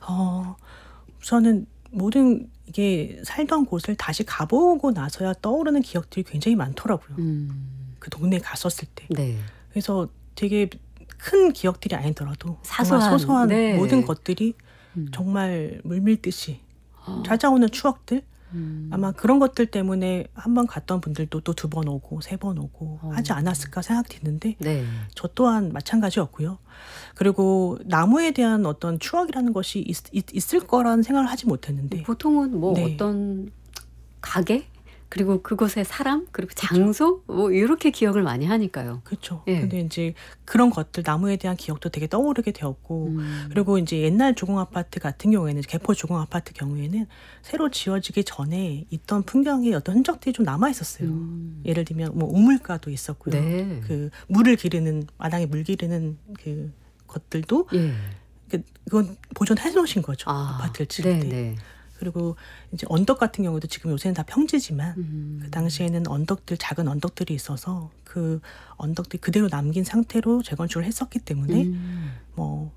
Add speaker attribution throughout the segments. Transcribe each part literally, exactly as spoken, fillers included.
Speaker 1: 어 우선은 모든 이게 살던 곳을 다시 가보고 나서야 떠오르는 기억들이 굉장히 많더라고요.
Speaker 2: 음.
Speaker 1: 그 동네에 갔었을 때.
Speaker 2: 네.
Speaker 1: 그래서 되게 큰 기억들이 아니더라도
Speaker 2: 사소한,
Speaker 1: 정말 소소한
Speaker 2: 네.
Speaker 1: 모든 것들이
Speaker 2: 음.
Speaker 1: 정말 물밀듯이
Speaker 2: 어.
Speaker 1: 찾아오는 추억들.
Speaker 2: 음.
Speaker 1: 아마 그런 것들 때문에 한 번 갔던 분들도 또 두 번 오고 세 번 오고
Speaker 2: 어.
Speaker 1: 하지 않았을까 생각이 드는데
Speaker 2: 네.
Speaker 1: 저 또한 마찬가지였고요. 그리고 나무에 대한 어떤 추억이라는 것이 있, 있, 있을 거라는 생각을 하지 못했는데
Speaker 2: 보통은 뭐
Speaker 1: 네.
Speaker 2: 어떤 가게 그리고 그곳의 사람 그리고 장소 뭐 이렇게 기억을 많이 하니까요.
Speaker 1: 그렇죠.
Speaker 2: 예.
Speaker 1: 근데 이제 그런 것들 나무에 대한 기억도 되게 떠오르게 되었고
Speaker 2: 음.
Speaker 1: 그리고 이제 옛날 조공 아파트 같은 경우에는 개포 조공 아파트 경우에는 새로 지어지기 전에 있던 풍경의 어떤 흔적들이 좀 남아 있었어요.
Speaker 2: 음.
Speaker 1: 예를 들면 뭐 우물가도 있었고요.
Speaker 2: 네.
Speaker 1: 그 물을 기르는 마당에 물 기르는 그 것들도
Speaker 2: 예.
Speaker 1: 그 그건 보존해 놓으신 거죠.
Speaker 2: 아.
Speaker 1: 아파트를 지을
Speaker 2: 네,
Speaker 1: 때.
Speaker 2: 네.
Speaker 1: 그리고 이제 언덕 같은 경우도 지금 요새는 다 평지지만
Speaker 2: 음.
Speaker 1: 그 당시에는 언덕들 작은 언덕들이 있어서 그 언덕들 그대로 남긴 상태로 재건축을 했었기 때문에
Speaker 2: 음.
Speaker 1: 뭐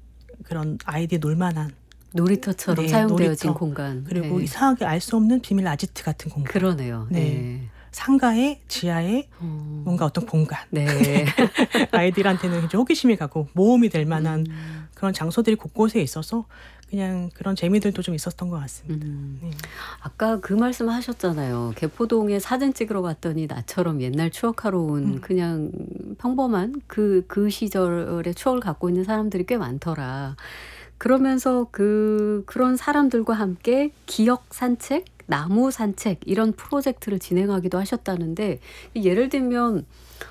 Speaker 1: 그런 아이들이 놀만한
Speaker 2: 놀이터처럼
Speaker 1: 네,
Speaker 2: 사용되어진
Speaker 1: 놀이터.
Speaker 2: 공간.
Speaker 1: 그리고
Speaker 2: 네.
Speaker 1: 이상하게 알 수 없는 비밀 아지트 같은 공간.
Speaker 2: 그러네요.
Speaker 1: 네.
Speaker 2: 네.
Speaker 1: 상가에 지하에
Speaker 2: 어.
Speaker 1: 뭔가 어떤 공간.
Speaker 2: 네.
Speaker 1: 아이들한테는 이제 호기심이 가고 모험이 될 만한
Speaker 2: 음.
Speaker 1: 그런 장소들이 곳곳에 있어서 그냥 그런 재미들도 좀 있었던 것 같습니다.
Speaker 2: 음.
Speaker 1: 네.
Speaker 2: 아까 그 말씀 하셨잖아요. 개포동에 사진 찍으러 갔더니 나처럼 옛날 추억하러 온
Speaker 1: 음.
Speaker 2: 그냥 평범한 그, 그 시절의 추억을 갖고 있는 사람들이 꽤 많더라. 그러면서 그, 그런 사람들과 함께 기억 산책, 나무 산책 이런 프로젝트를 진행하기도 하셨다는데 예를 들면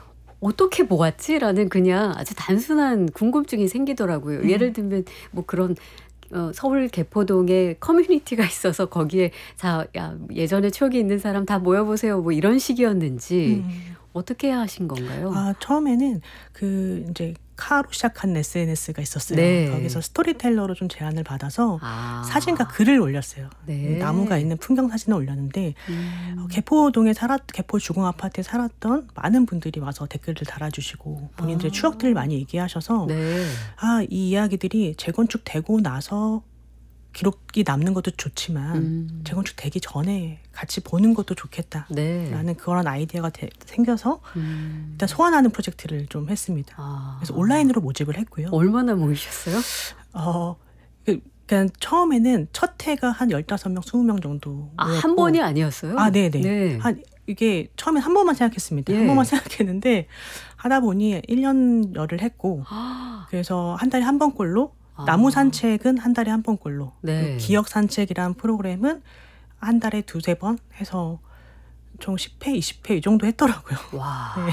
Speaker 2: 어떻게 모았지? 라는 그냥 아주 단순한 궁금증이 생기더라고요.
Speaker 1: 음.
Speaker 2: 예를 들면 뭐 그런 어, 서울 개포동에 커뮤니티가 있어서 거기에 자, 야, 예전에 추억이 있는 사람 다 모여보세요. 뭐 이런 식이었는지
Speaker 1: 음.
Speaker 2: 어떻게 하신 건가요?
Speaker 1: 아, 처음에는 그 이제 카로 시작한 에스엔에스가 있었어요.
Speaker 2: 네.
Speaker 1: 거기서 스토리텔러로 좀 제안을 받아서
Speaker 2: 아.
Speaker 1: 사진과 글을 올렸어요.
Speaker 2: 네.
Speaker 1: 나무가 있는 풍경 사진을 올렸는데
Speaker 2: 음.
Speaker 1: 어, 개포동에 살았 개포 주공 아파트에 살았던 많은 분들이 와서 댓글을 달아주시고 본인들의
Speaker 2: 아.
Speaker 1: 추억들을 많이 얘기하셔서
Speaker 2: 네.
Speaker 1: 아, 이 이야기들이 재건축되고 나서 기록이 남는 것도 좋지만
Speaker 2: 음.
Speaker 1: 재건축되기 전에 같이 보는 것도 좋겠다라는
Speaker 2: 네.
Speaker 1: 그런 아이디어가 되, 생겨서
Speaker 2: 음.
Speaker 1: 일단 소환하는 프로젝트를 좀 했습니다.
Speaker 2: 아.
Speaker 1: 그래서 온라인으로 모집을 했고요.
Speaker 2: 얼마나 모이셨어요?
Speaker 1: 어, 그, 그러니까 처음에는 첫 해가 한 열다섯 명, 스무 명 정도
Speaker 2: 아,
Speaker 1: 모였고
Speaker 2: 한 번이 아니었어요?
Speaker 1: 아, 네네.
Speaker 2: 네.
Speaker 1: 한 이게 처음에 한 번만 생각했습니다.
Speaker 2: 예.
Speaker 1: 한 번만 생각했는데 하다 보니 일 년여를 했고
Speaker 2: 아.
Speaker 1: 그래서 한 달에 한 번꼴로
Speaker 2: 아.
Speaker 1: 나무 산책은 한 달에 한 번꼴로
Speaker 2: 네.
Speaker 1: 그리고 기억 산책이라는 프로그램은 한 달에 두세 번 해서 총 십 회, 이십 회 이 정도 했더라고요.
Speaker 2: 와.
Speaker 1: 네.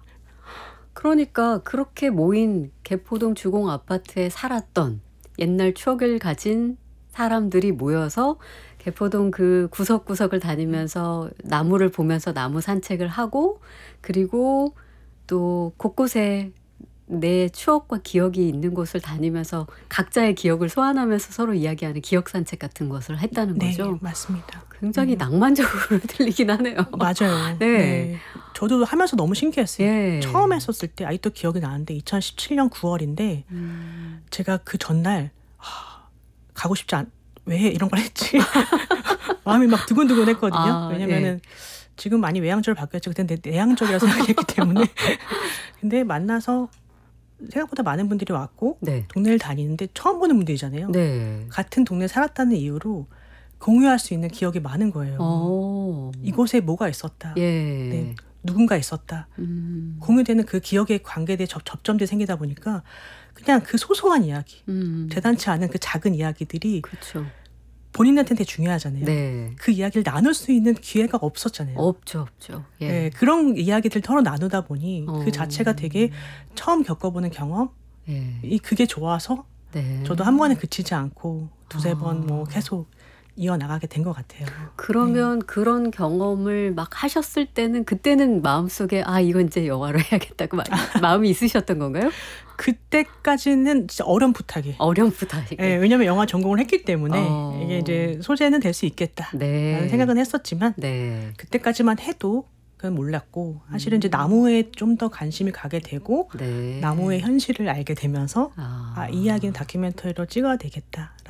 Speaker 2: 그러니까 그렇게 모인 개포동 주공 아파트에 살았던 옛날 추억을 가진 사람들이 모여서 개포동 그 구석구석을 다니면서 나무를 보면서 나무 산책을 하고 그리고 또 곳곳에 내 추억과 기억이 있는 곳을 다니면서 각자의 기억을 소환하면서 서로 이야기하는 기억 산책 같은 것을 했다는
Speaker 1: 네,
Speaker 2: 거죠.
Speaker 1: 맞습니다.
Speaker 2: 굉장히
Speaker 1: 음.
Speaker 2: 낭만적으로 들리긴 하네요.
Speaker 1: 맞아요.
Speaker 2: 네.
Speaker 1: 네. 저도 하면서 너무 신기했어요.
Speaker 2: 예.
Speaker 1: 처음 했었을 때 아직도 기억이 나는데 이천십칠 년 구월인데
Speaker 2: 음.
Speaker 1: 제가 그 전날 하, 가고 싶지 않... 왜 이런 걸 했지? 마음이 막 두근두근 했거든요.
Speaker 2: 아,
Speaker 1: 왜냐면은 지금 많이 외향적으로 바뀌었죠. 그때 내, 내향적이라고 생각했기 때문에. 근데 만나서 생각보다 많은 분들이 왔고
Speaker 2: 네.
Speaker 1: 동네를 다니는데 처음 보는 분들이잖아요.
Speaker 2: 네.
Speaker 1: 같은 동네에 살았다는 이유로 공유할 수 있는 기억이 많은 거예요.
Speaker 2: 어.
Speaker 1: 이곳에 뭐가 있었다.
Speaker 2: 예.
Speaker 1: 네, 누군가 있었다.
Speaker 2: 음.
Speaker 1: 공유되는 그 기억에 관계된 접, 접점들이 생기다 보니까 그냥 그 소소한 이야기,
Speaker 2: 음.
Speaker 1: 대단치 않은 그 작은 이야기들이
Speaker 2: 그렇죠.
Speaker 1: 본인한테는 되게 중요하잖아요.
Speaker 2: 네.
Speaker 1: 그 이야기를 나눌 수 있는 기회가 없었잖아요.
Speaker 2: 없죠, 없죠. 예.
Speaker 1: 네, 그런 이야기들 서로 나누다 보니
Speaker 2: 어.
Speaker 1: 그 자체가 되게 처음 겪어보는 경험,
Speaker 2: 예.
Speaker 1: 이 그게 좋아서
Speaker 2: 네.
Speaker 1: 저도 한 번에 그치지 않고 두세
Speaker 2: 아.
Speaker 1: 번 뭐 계속 이어나가게 된 것 같아요.
Speaker 2: 그러면 그런 경험을 막 하셨을 때는 그때는 마음속에 아 이건 이제 영화로 해야겠다고 마, 마음이 있으셨던 건가요?
Speaker 1: 그때까지는 진짜 어렴풋하게.
Speaker 2: 어렴풋하게.
Speaker 1: 네, 왜냐하면 영화 전공을 했기 때문에
Speaker 2: 어.
Speaker 1: 이게 이제 소재는 될 수 있겠다라는
Speaker 2: 네.
Speaker 1: 생각은 했었지만
Speaker 2: 네.
Speaker 1: 그때까지만 해도 그건 몰랐고 사실은 이제 나무에 좀 더 관심이 가게 되고
Speaker 2: 네.
Speaker 1: 나무의 현실을 알게 되면서
Speaker 2: 아.
Speaker 1: 아, 이 이야기는 다큐멘터리로 찍어야 되겠다.